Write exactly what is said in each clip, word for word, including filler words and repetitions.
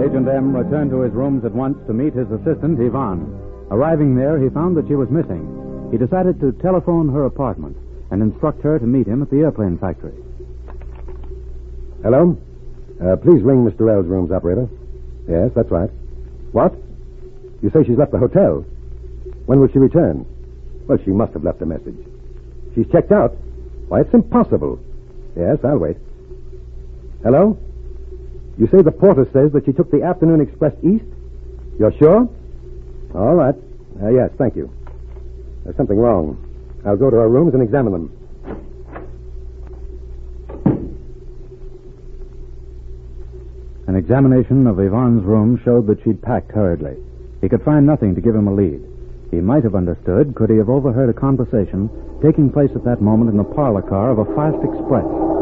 Agent M returned to his rooms at once to meet his assistant, Yvonne. Arriving there, he found that she was missing. He decided to telephone her apartment and instruct her to meet him at the airplane factory. Hello? Uh, please ring Mister L's rooms, operator. Yes, that's right. What? You say she's left the hotel? When will she return? Well, she must have left a message. She's checked out? Why, it's impossible. Yes, I'll wait. Hello? You say the porter says that she took the afternoon express east? You're sure? All right. Uh, yes, thank you. There's something wrong. I'll go to her rooms and examine them. An examination of Yvonne's room showed that she'd packed hurriedly. He could find nothing to give him a lead. He might have understood could he have overheard a conversation taking place at that moment in the parlor car of a fast express.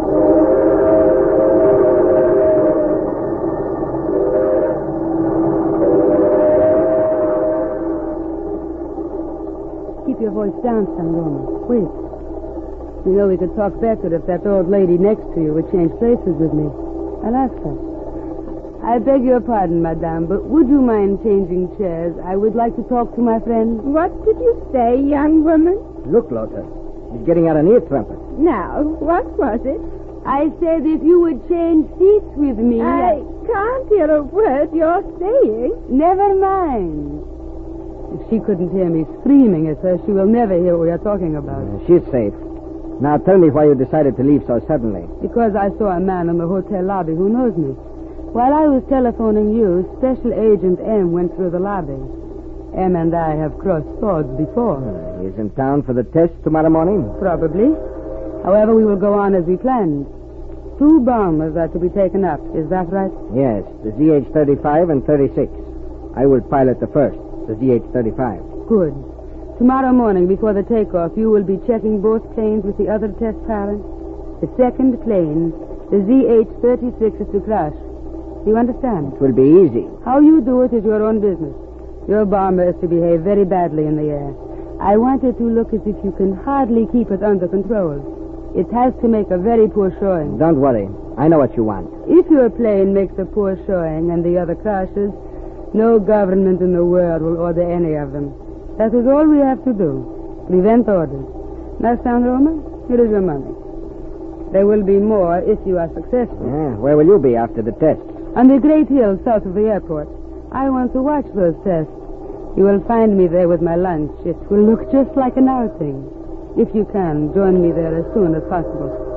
Keep your voice down, son Roman. Wait. You know we could talk better if that old lady next to you would change places with me. I'll ask her. I beg your pardon, madame, but would you mind changing chairs? I would like to talk to my friend. What did you say, young woman? Look, Lothar. She's getting out an ear trumpet. Now, what was it? I said if you would change seats with me... I can't hear a word you're saying. Never mind. If she couldn't hear me screaming at her, she will never hear what we are talking about. Uh, she's safe. Now tell me why you decided to leave so suddenly. Because I saw a man in the hotel lobby who knows me. While I was telephoning you, Special Agent M went through the lobby. M and I have crossed swords before. Uh, he's in town for the test tomorrow morning? Probably. However, we will go on as we planned. Two bombers are to be taken up. Is that right? Yes, the Z H thirty-five and thirty-six. I will pilot the first, the Z H thirty-five. Good. Tomorrow morning, before the takeoff, you will be checking both planes with the other test parents. The second plane, the Z H thirty-six, is to crash. Do you understand? It will be easy. How you do it is your own business. Your bomber is to behave very badly in the air. I want it to look as if you can hardly keep it under control. It has to make a very poor showing. Don't worry. I know what you want. If your plane makes a poor showing and the other crashes, no government in the world will order any of them. That is all we have to do. Prevent orders. Now, San Roma, here is your money. There will be more if you are successful. Yeah, where will you be after the test? On the great hill south of the airport. I want to watch those tests. You will find me there with my lunch. It will look just like an outing. If you can, join me there as soon as possible.